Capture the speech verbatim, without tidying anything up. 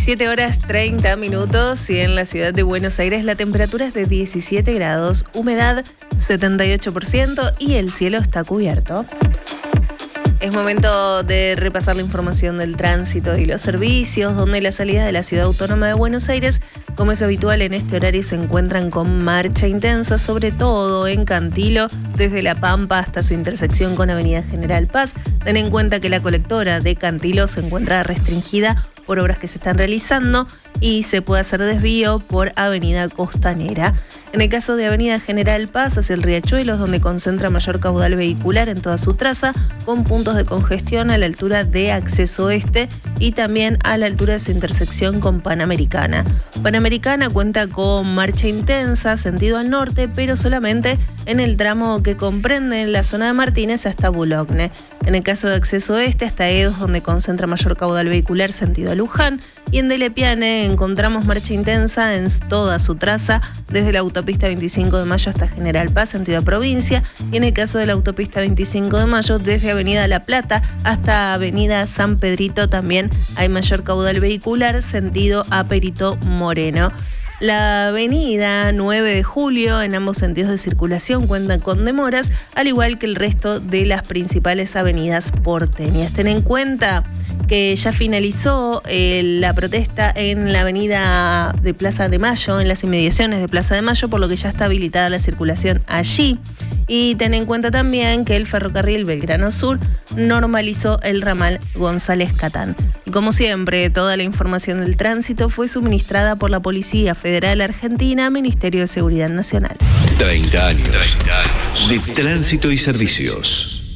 diecisiete horas treinta minutos y en la ciudad de Buenos Aires la temperatura es de diecisiete grados, humedad setenta y ocho por ciento y el cielo está cubierto. Es momento de repasar la información del tránsito y los servicios, donde las salidas de la Ciudad Autónoma de Buenos Aires, como es habitual en este horario, se encuentran con marcha intensa, sobre todo en Cantilo, desde La Pampa hasta su intersección con Avenida General Paz. Ten en cuenta que la colectora de Cantilo se encuentra restringida por obras que se están realizando y se puede hacer desvío por Avenida Costanera. En el caso de Avenida General Paz hacia el Riachuelo, donde concentra mayor caudal vehicular en toda su traza, con puntos de congestión a la altura de Acceso Este y también a la altura de su intersección con Panamericana. Panamericana cuenta con marcha intensa, sentido al norte, pero solamente en el tramo que comprende la zona de Martínez hasta Boulogne. En el caso de Acceso Este hasta Edos, donde concentra mayor caudal vehicular, sentido a Luján. Y en Delepiane encontramos marcha intensa en toda su traza, desde la autopista veinticinco de mayo hasta General Paz, sentido a provincia. Y en el caso de la autopista veinticinco de mayo, desde Avenida La Plata hasta Avenida San Pedrito, también hay mayor caudal vehicular, sentido a Perito Moreno. La avenida nueve de julio, en ambos sentidos de circulación, cuenta con demoras, al igual que el resto de las principales avenidas porteñas. Ten en cuenta que ya finalizó eh, la protesta en la avenida de Plaza de Mayo, en las inmediaciones de Plaza de Mayo, por lo que ya está habilitada la circulación allí. Y ten en cuenta también que el ferrocarril Belgrano Sur normalizó el ramal González Catán. Y como siempre, toda la información del tránsito fue suministrada por la Policía Federal Argentina, Ministerio de Seguridad Nacional. treinta años de tránsito y servicios.